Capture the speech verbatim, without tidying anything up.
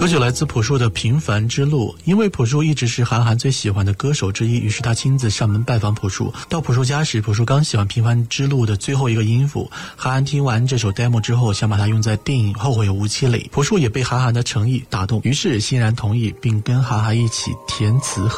歌曲来自朴树的《平凡之路》，因为朴树一直是韩寒最喜欢的歌手之一，于是他亲自上门拜访朴树。到朴树家时，朴树刚喜欢《平凡之路》的最后一个音符，韩寒听完这首 demo 之后，想把它用在电影《后会无期》里。朴树也被韩寒的诚意打动，于是欣然同意，并跟韩寒一起填词